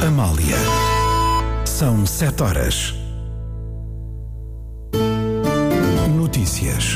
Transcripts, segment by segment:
Amália. São 7 horas. Notícias.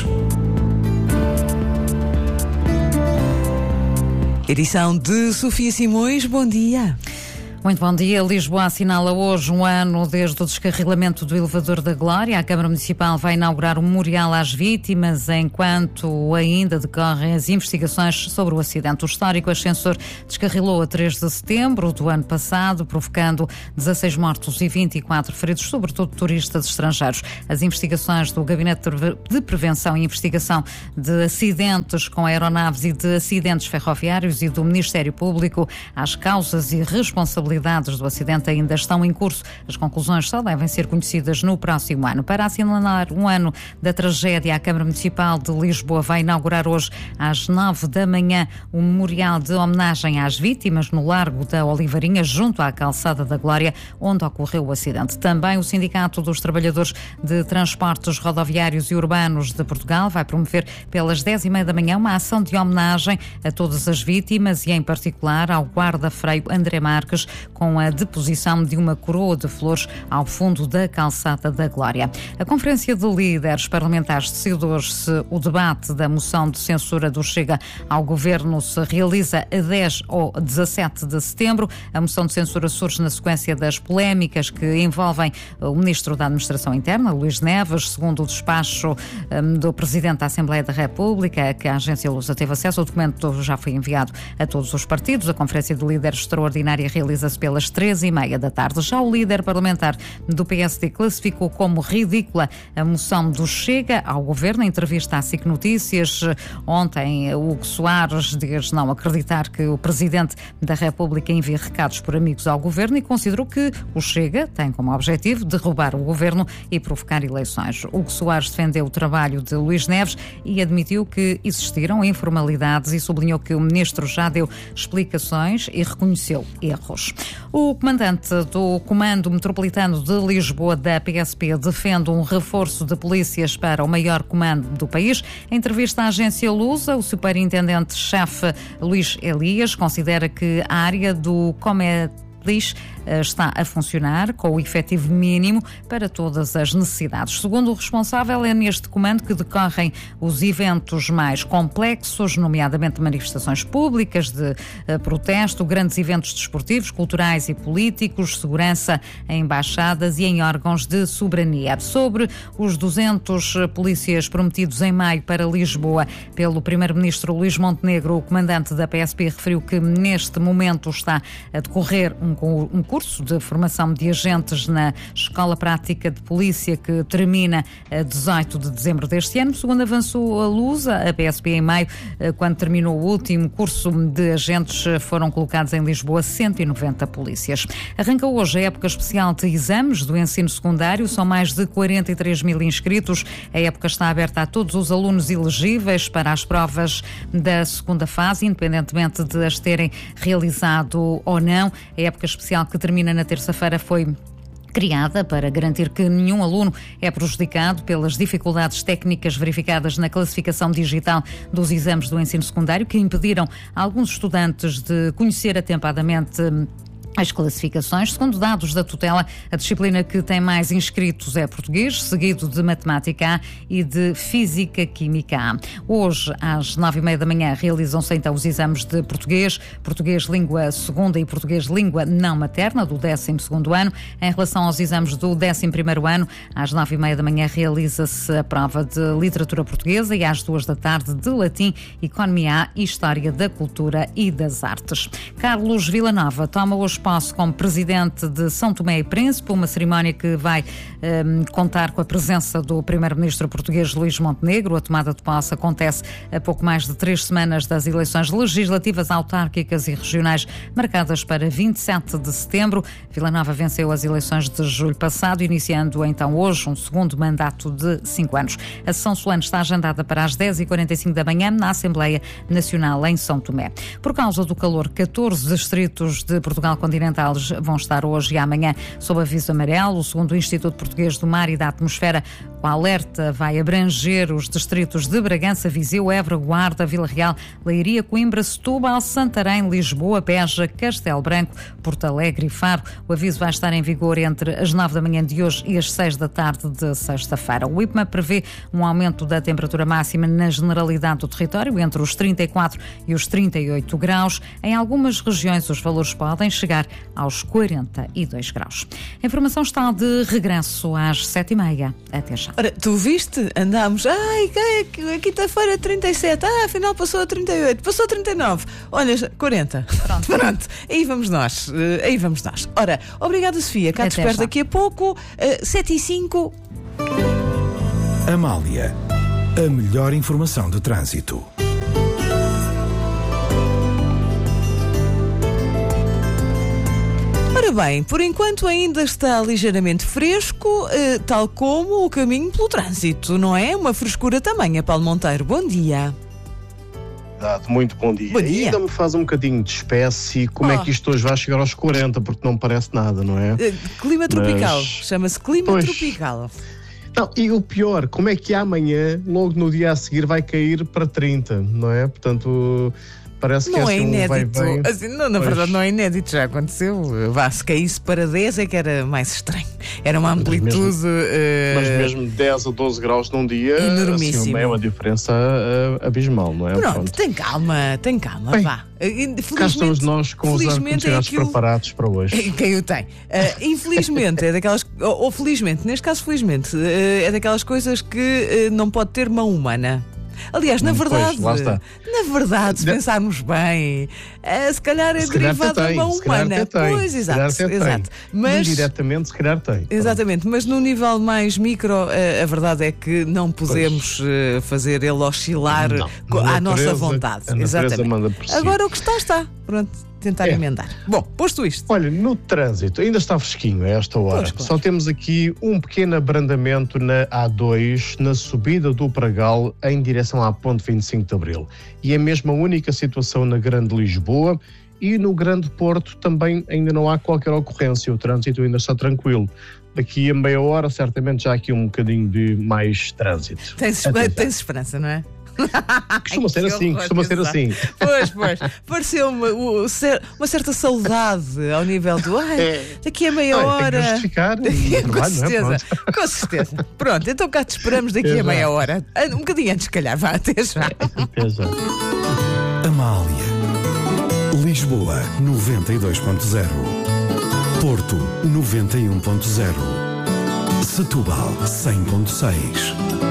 Edição de Sofia Simões. Bom dia. Muito bom dia. Lisboa assinala hoje um ano desde o descarrilamento do elevador da Glória. A Câmara Municipal vai inaugurar um memorial às vítimas enquanto ainda decorrem as investigações sobre o acidente. O histórico ascensor descarrilou a 3 de setembro do ano passado, provocando 16 mortos e 24 feridos, sobretudo turistas estrangeiros. As investigações do Gabinete de Prevenção e Investigação de Acidentes com Aeronaves e de Acidentes Ferroviários e do Ministério Público às causas e responsabilidades do acidente ainda estão em curso. As conclusões só devem ser conhecidas no próximo ano. Para assinalar um ano da tragédia, a Câmara Municipal de Lisboa vai inaugurar hoje às 9 da manhã um memorial de homenagem às vítimas no Largo da Oliveirinha, junto à Calçada da Glória, onde ocorreu o acidente. Também o Sindicato dos Trabalhadores de Transportes Rodoviários e Urbanos de Portugal vai promover pelas 10h30 da manhã uma ação de homenagem a todas as vítimas e, em particular, ao guarda-freio André Marques, com a deposição de uma coroa de flores ao fundo da Calçada da Glória. A Conferência de Líderes Parlamentares decidiu hoje se o debate da moção de censura do Chega ao Governo se realiza a 10 ou 17 de setembro. A moção de censura surge na sequência das polémicas que envolvem o Ministro da Administração Interna, Luís Neves, segundo o despacho do Presidente da Assembleia da República, que a agência Lusa teve acesso. O documento já foi enviado a todos os partidos. A Conferência de Líderes Extraordinária realiza-se pelas 13h30 da tarde. Já o líder parlamentar do PSD classificou como ridícula a moção do Chega ao Governo. Em entrevista à SIC Notícias ontem, Hugo Soares diz não acreditar que o Presidente da República envie recados por amigos ao Governo e considerou que o Chega tem como objetivo derrubar o Governo e provocar eleições. Hugo Soares defendeu o trabalho de Luís Neves e admitiu que existiram informalidades e sublinhou que o Ministro já deu explicações e reconheceu erros. O comandante do Comando Metropolitano de Lisboa da PSP defende um reforço de polícias para o maior comando do país. Em entrevista à agência Lusa, o superintendente-chefe Luís Elias considera que a área do Cometis está a funcionar com o efetivo mínimo para todas as necessidades. Segundo o responsável, é neste comando que decorrem os eventos mais complexos, nomeadamente manifestações públicas de protesto, grandes eventos desportivos, culturais e políticos, segurança em embaixadas e em órgãos de soberania. Sobre os 200 polícias prometidos em maio para Lisboa pelo Primeiro-Ministro Luís Montenegro, o comandante da PSP referiu que neste momento está a decorrer um curso de formação de agentes na Escola Prática de Polícia que termina a 18 de dezembro deste ano. Segundo avançou a Lusa, a PSP em maio, quando terminou o último curso de agentes, foram colocados em Lisboa 190 polícias. Arranca hoje a época especial de exames do ensino secundário. São mais de 43 mil inscritos. A época está aberta a todos os alunos elegíveis para as provas da segunda fase, independentemente de as terem realizado ou não. A época especial que termina na terça-feira foi criada para garantir que nenhum aluno é prejudicado pelas dificuldades técnicas verificadas na classificação digital dos exames do ensino secundário, que impediram alguns estudantes de conhecer atempadamente as classificações. Segundo dados da tutela, a disciplina que tem mais inscritos é português, seguido de matemática A e de física-química A. Hoje, às 9h30 da manhã, realizam-se então os exames de português, português língua segunda e português língua não materna do 12º ano. Em relação aos exames do 11º ano, às 9h30 da manhã realiza-se a prova de literatura portuguesa e às 2 da tarde de latim, economia A e história da cultura e das artes. Carlos Villanova toma hoje posse como presidente de São Tomé e Príncipe, uma cerimónia que vai contar com a presença do primeiro-ministro português Luís Montenegro. A tomada de posse acontece a pouco mais de 3 semanas das eleições legislativas, autárquicas e regionais marcadas para 27 de setembro. Villanova venceu as eleições de julho passado, iniciando então hoje um segundo mandato de 5 anos. A sessão solene está agendada para as 10h45 da manhã na Assembleia Nacional em São Tomé. Por causa do calor, 14 distritos de Portugal com continentais vão estar hoje e amanhã sob aviso amarelo. Segundo o Instituto Português do Mar e da Atmosfera, o alerta vai abranger os distritos de Bragança, Viseu, Évora, Guarda, Vila Real, Leiria, Coimbra, Setúbal, Santarém, Lisboa, Beja, Castelo Branco, Porto Alegre e Faro. O aviso vai estar em vigor entre as 9 da manhã de hoje e as 6 da tarde de sexta-feira. O IPMA prevê um aumento da temperatura máxima na generalidade do território, entre os 34 e os 38 graus. Em algumas regiões, os valores podem chegar aos 42 graus. A informação está de regresso às 7h30. Até já. Ora, tu viste? Andámos. A quinta-feira 37. Afinal passou a 38. Passou a 39. Olha, 40. Pronto. Aí vamos nós. Ora, obrigada, Sofia. Cá te espero daqui a pouco. 7h05. Amália, a melhor informação do trânsito. Ora bem, por enquanto ainda está ligeiramente fresco, tal como o caminho pelo trânsito, não é? Uma frescura tamanha, Paulo Monteiro. Bom dia. Muito bom dia. Bom dia. Ainda me faz um bocadinho de espécie como é que isto hoje vai chegar aos 40, porque não parece nada, não é? Clima tropical. Chama-se clima tropical. Não, e o pior, como é que amanhã, logo no dia a seguir, vai cair para 30, não é? Portanto, parece que não é inédito. Assim, Na verdade, não é inédito, já aconteceu. Se caísse para 10 é que era mais estranho. Era uma amplitude. Mas mesmo 10 a 12 graus num dia, assim, é uma diferença abismal, não é? Pronto, tem calma, bem, vá. Cá estamos nós com os ar-condicionados preparados para hoje. Quem o tem? Infelizmente, é daquelas. Ou felizmente, neste caso, felizmente, é daquelas coisas que não pode ter mão humana. Aliás, na verdade, se pensarmos bem, se calhar é derivado da mão humana. Pois, exato. Mas indiretamente, se calhar tem. Exatamente, mas no nível mais micro, a verdade é que não podemos fazer ele oscilar à nossa vontade. Exatamente. Agora o que está. Pronto. Tentar emendar. Bom, posto isto. Olha, no trânsito, ainda está fresquinho a esta hora. Pois, claro. Só temos aqui um pequeno abrandamento na A2, na subida do Pragal, em direção à Ponte 25 de Abril. E é mesmo a única situação na Grande Lisboa. E no Grande Porto também ainda não há qualquer ocorrência. O trânsito ainda está tranquilo. Daqui a meia hora, certamente, já há aqui um bocadinho de mais trânsito. Tens esperança, não é? Costuma ser assim. Pois. Pareceu-me uma certa saudade ao nível do daqui a meia hora. Tem que justificar. Com certeza. Pronto, então cá te esperamos daqui a meia hora. Um bocadinho antes, se calhar. Vá, até já. Amália. Lisboa 92.0. Porto 91.0. Setúbal 100.6.